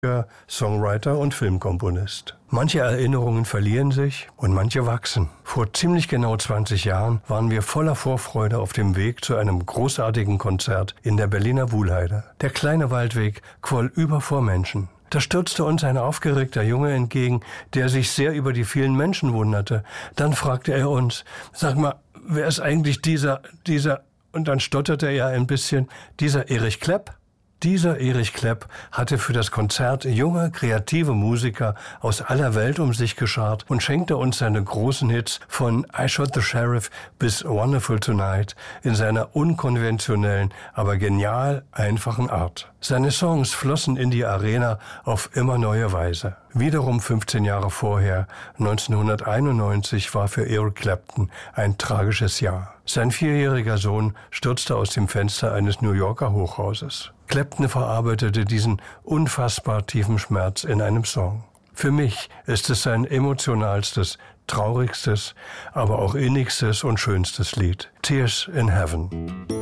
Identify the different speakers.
Speaker 1: Songwriter und Filmkomponist. Manche Erinnerungen verlieren sich und manche wachsen. Vor ziemlich genau 20 Jahren waren wir voller Vorfreude auf dem Weg zu einem großartigen Konzert in der Berliner Wuhlheide. Der kleine Waldweg quoll über vor Menschen. Da stürzte uns ein aufgeregter Junge entgegen, der sich sehr über die vielen Menschen wunderte. Dann fragte er uns, sag mal, wer ist eigentlich dieser, und dann stotterte er ein bisschen, dieser Erich Klepp? Dieser Erich Klepp hatte für das Konzert junge, kreative Musiker aus aller Welt um sich geschart und schenkte uns seine großen Hits von I Shot the Sheriff bis Wonderful Tonight in seiner unkonventionellen, aber genial einfachen Art. Seine Songs flossen in die Arena auf immer neue Weise. Wiederum 15 Jahre vorher, 1991, war für Eric Clapton ein tragisches Jahr. Sein 4-jähriger Sohn stürzte aus dem Fenster eines New Yorker Hochhauses. Clapton verarbeitete diesen unfassbar tiefen Schmerz in einem Song. Für mich ist es sein emotionalstes, traurigstes, aber auch innigstes und schönstes Lied. Tears in Heaven.